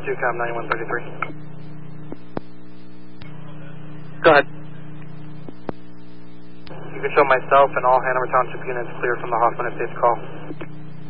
com 9133. Go ahead. You can show myself and all Hanover Township units clear from the Hoffman Estates call.